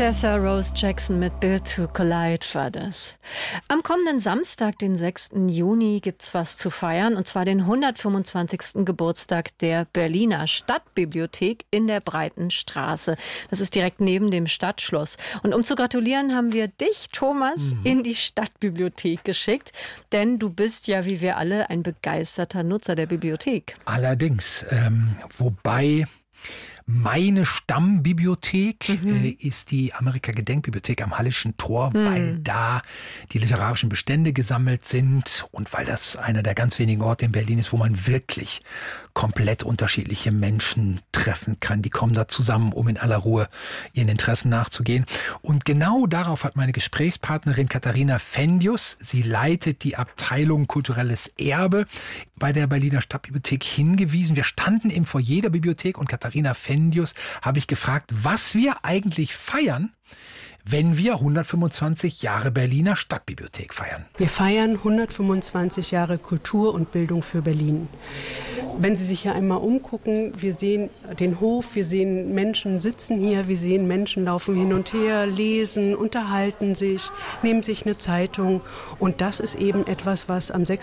Tessa Rose Jackson mit Built to Collide war das. Am kommenden Samstag, den 6. Juni, gibt's was zu feiern, und zwar den 125. Geburtstag der Berliner Stadtbibliothek in der Breiten Straße. Das ist direkt neben dem Stadtschloss. Und um zu gratulieren, haben wir dich, Thomas, in die Stadtbibliothek geschickt, denn du bist ja, wie wir alle, ein begeisterter Nutzer der Bibliothek. Allerdings, wobei meine Stammbibliothek ist die Amerika-Gedenkbibliothek am Hallischen Tor, weil da die literarischen Bestände gesammelt sind und weil das einer der ganz wenigen Orte in Berlin ist, wo man wirklich komplett unterschiedliche Menschen treffen kann. Die kommen da zusammen, um in aller Ruhe ihren Interessen nachzugehen. Und genau darauf hat meine Gesprächspartnerin Katharina Fendius, sie leitet die Abteilung Kulturelles Erbe bei der Berliner Stadtbibliothek, hingewiesen. Wir standen im Foyer der Bibliothek und Katharina Fendius habe ich gefragt, was wir eigentlich feiern, wenn wir 125 Jahre Berliner Stadtbibliothek feiern. Wir feiern 125 Jahre Kultur und Bildung für Berlin. Wenn Sie sich hier einmal umgucken, wir sehen den Hof, wir sehen Menschen sitzen hier, wir sehen Menschen laufen hin und her, lesen, unterhalten sich, nehmen sich eine Zeitung. Und das ist eben etwas, was am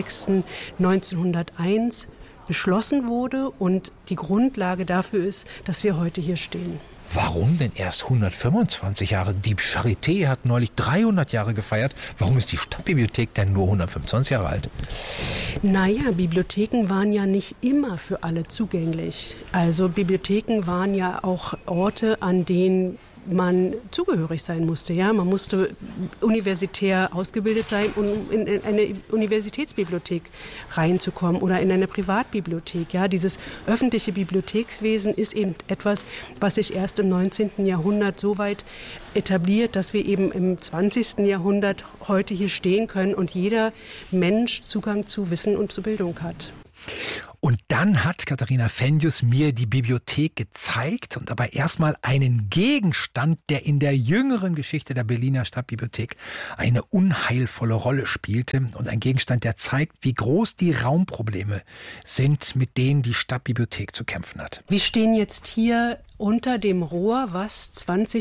6.6.1901 beschlossen wurde und die Grundlage dafür ist, dass wir heute hier stehen. Warum denn erst 125 Jahre? Die Charité hat neulich 300 Jahre gefeiert. Warum ist die Stadtbibliothek denn nur 125 Jahre alt? Naja, Bibliotheken waren ja nicht immer für alle zugänglich. Also Bibliotheken waren ja auch Orte, an denen man zugehörig sein musste. Ja, man musste universitär ausgebildet sein, um in eine Universitätsbibliothek reinzukommen oder in eine Privatbibliothek. Ja, dieses öffentliche Bibliothekswesen ist eben etwas, was sich erst im 19. Jahrhundert so weit etabliert, dass wir eben im 20. Jahrhundert heute hier stehen können und jeder Mensch Zugang zu Wissen und zu Bildung hat. Und dann hat Katharina Fendius mir die Bibliothek gezeigt und dabei erstmal einen Gegenstand, der in der jüngeren Geschichte der Berliner Stadtbibliothek eine unheilvolle Rolle spielte. Und ein Gegenstand, der zeigt, wie groß die Raumprobleme sind, mit denen die Stadtbibliothek zu kämpfen hat. Wir stehen jetzt hier unter dem Rohr, was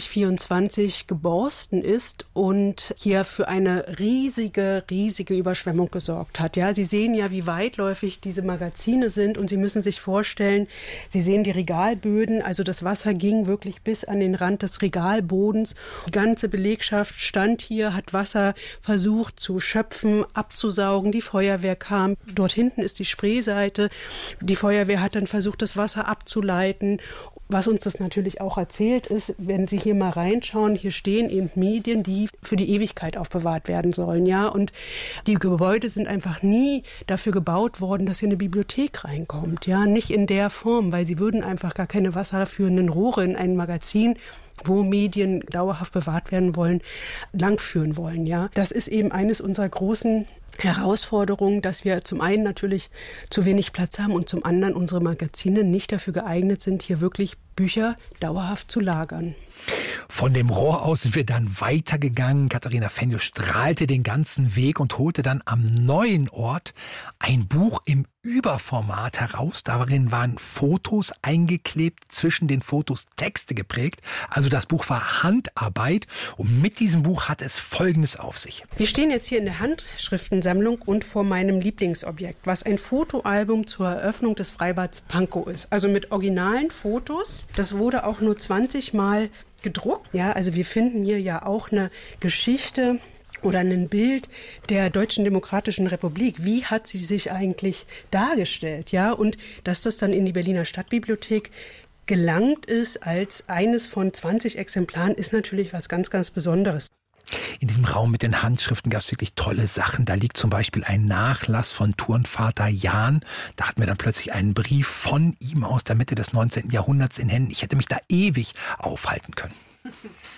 2024 geborsten ist und hier für eine riesige Überschwemmung gesorgt hat. Ja, Sie sehen ja, wie weitläufig diese Magazine sind und Sie müssen sich vorstellen, Sie sehen die Regalböden, also das Wasser ging wirklich bis an den Rand des Regalbodens. Die ganze Belegschaft stand hier, hat Wasser versucht zu schöpfen, abzusaugen. Die Feuerwehr kam. Dort hinten ist die Spreeseite. Die Feuerwehr hat dann versucht, das Wasser abzuleiten. Was uns das natürlich auch erzählt ist, wenn Sie hier mal reinschauen, hier stehen eben Medien, die für die Ewigkeit aufbewahrt werden sollen, ja. Und die Gebäude sind einfach nie dafür gebaut worden, dass hier eine Bibliothek reinkommt, ja. Nicht in der Form, weil sie würden einfach gar keine wasserführenden Rohre in ein Magazin, wo Medien dauerhaft bewahrt werden wollen, langführen wollen, ja. Das ist eben eines unserer großen Herausforderung, dass wir zum einen natürlich zu wenig Platz haben und zum anderen unsere Magazine nicht dafür geeignet sind, hier wirklich Bücher dauerhaft zu lagern. Von dem Rohr aus sind wir dann weitergegangen. Katharina Fendius strahlte den ganzen Weg und holte dann am neuen Ort ein Buch im Überformat heraus. Darin waren Fotos eingeklebt, zwischen den Fotos Texte geprägt. Also das Buch war Handarbeit und mit diesem Buch hat es Folgendes auf sich. Wir stehen jetzt hier in der Handschriftensammlung und vor meinem Lieblingsobjekt, was ein Fotoalbum zur Eröffnung des Freibads Pankow ist. Also mit originalen Fotos. Das wurde auch nur 20 Mal gedruckt. Ja, also wir finden hier ja auch eine Geschichte oder ein Bild der Deutschen Demokratischen Republik. Wie hat sie sich eigentlich dargestellt? Ja, und dass das dann in die Berliner Stadtbibliothek gelangt ist als eines von 20 Exemplaren, ist natürlich was ganz, ganz Besonderes. In diesem Raum mit den Handschriften gab es wirklich tolle Sachen. Da liegt zum Beispiel ein Nachlass von Turnvater Jahn. Da hatten wir dann plötzlich einen Brief von ihm aus der Mitte des 19. Jahrhunderts in Händen. Ich hätte mich da ewig aufhalten können.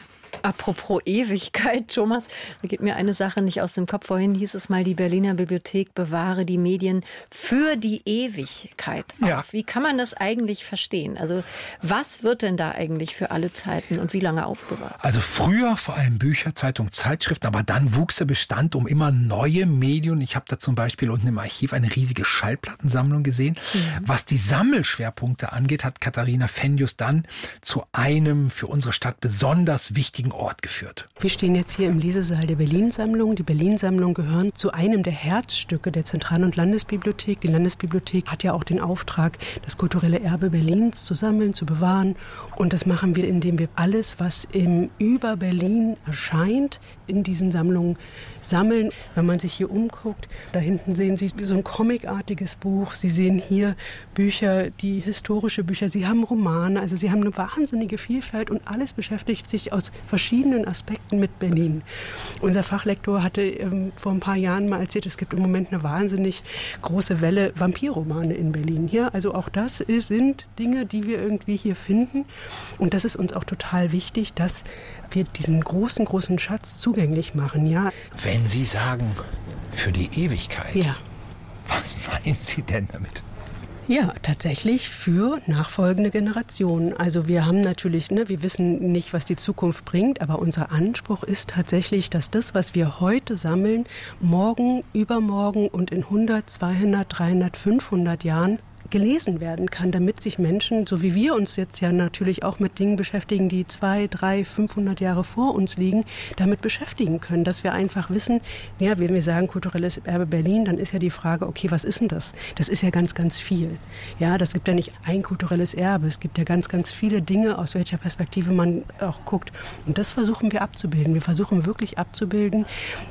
Apropos Ewigkeit, Thomas, da geht mir eine Sache nicht aus dem Kopf. Vorhin hieß es mal, die Berliner Bibliothek bewahre die Medien für die Ewigkeit auf. Ja. Wie kann man das eigentlich verstehen? Also was wird denn da eigentlich für alle Zeiten und wie lange aufbewahrt? Also früher vor allem Bücher, Zeitungen, Zeitschriften, aber dann wuchs der Bestand um immer neue Medien. Ich habe da zum Beispiel unten im Archiv eine riesige Schallplattensammlung gesehen. Was die Sammelschwerpunkte angeht, hat Katharina Fenjus dann zu einem für unsere Stadt besonders wichtigen Ort geführt. Wir stehen jetzt hier im Lesesaal der Berlin-Sammlung. Die Berlin-Sammlung gehören zu einem der Herzstücke der Zentral- und Landesbibliothek. Die Landesbibliothek hat ja auch den Auftrag, das kulturelle Erbe Berlins zu sammeln, zu bewahren. Und das machen wir, indem wir alles, was über Berlin erscheint, in diesen Sammlungen sammeln. Wenn man sich hier umguckt, da hinten sehen Sie so ein comicartiges Buch. Sie sehen hier Bücher, die historische Bücher. Sie haben Romane, also Sie haben eine wahnsinnige Vielfalt und alles beschäftigt sich aus verschiedenen Aspekten mit Berlin. Unser Fachlektor hatte vor ein paar Jahren mal erzählt, es gibt im Moment eine wahnsinnig große Welle Vampirromane in Berlin. Ja, also auch das sind Dinge, die wir irgendwie hier finden. Und das ist uns auch total wichtig, dass wir diesen großen, großen Schatz zugänglich machen. Ja. Wenn Sie sagen, für die Ewigkeit, ja. Was meinen Sie denn damit? Ja, tatsächlich für nachfolgende Generationen. Also wir haben natürlich, wir wissen nicht, was die Zukunft bringt, aber unser Anspruch ist tatsächlich, dass das, was wir heute sammeln, morgen, übermorgen und in 100, 200, 300, 500 Jahren gelesen werden kann, damit sich Menschen, so wie wir uns jetzt ja natürlich auch mit Dingen beschäftigen, die 200, 300, 500 Jahre vor uns liegen, damit beschäftigen können, dass wir einfach wissen, ja, wenn wir sagen kulturelles Erbe Berlin, dann ist ja die Frage, okay, was ist denn das? Das ist ja ganz, ganz viel. Ja, das gibt ja nicht ein kulturelles Erbe, es gibt ja ganz, ganz viele Dinge, aus welcher Perspektive man auch guckt. Und das versuchen wir abzubilden. Wir versuchen wirklich abzubilden,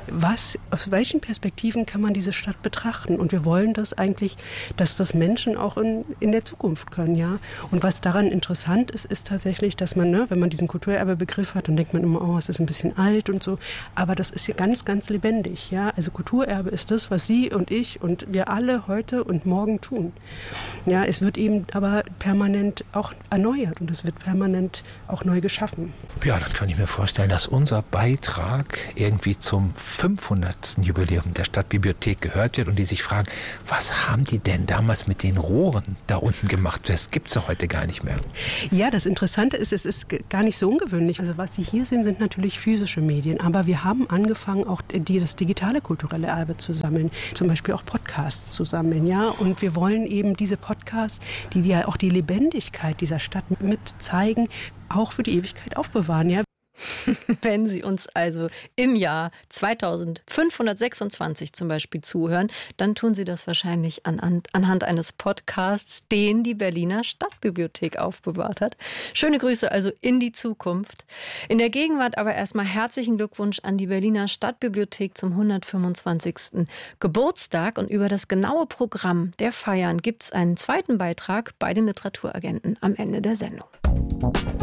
aus welchen Perspektiven kann man diese Stadt betrachten. Und wir wollen das eigentlich, dass das Menschen auch in der Zukunft können, ja. Und was daran interessant ist, ist tatsächlich, dass man, wenn man diesen Kulturerbebegriff hat, dann denkt man immer, oh, es ist ein bisschen alt und so. Aber das ist ja ganz, ganz lebendig, ja. Also Kulturerbe ist das, was Sie und ich und wir alle heute und morgen tun. Ja, es wird eben aber permanent auch erneuert und es wird permanent auch neu geschaffen. Ja, dann kann ich mir vorstellen, dass unser Beitrag irgendwie zum 500. Jubiläum der Stadtbibliothek gehört wird und die sich fragen, was haben die denn damals mit den Rohren da unten gemacht? Das gibt es ja heute gar nicht mehr. Ja, das Interessante ist, es ist gar nicht so ungewöhnlich. Also was Sie hier sehen, sind natürlich physische Medien. Aber wir haben angefangen, auch das digitale kulturelle Erbe zu sammeln. Zum Beispiel auch Podcasts zu sammeln. Ja? Und wir wollen eben diese Podcasts, die ja auch die Lebendigkeit dieser Stadt mit zeigen, auch für die Ewigkeit aufbewahren. Ja? Wenn Sie uns also im Jahr 2526 zum Beispiel zuhören, dann tun Sie das wahrscheinlich anhand eines Podcasts, den die Berliner Stadtbibliothek aufbewahrt hat. Schöne Grüße also in die Zukunft. In der Gegenwart aber erstmal herzlichen Glückwunsch an die Berliner Stadtbibliothek zum 125. Geburtstag. Und über das genaue Programm der Feiern gibt es einen zweiten Beitrag bei den Literaturagenten am Ende der Sendung.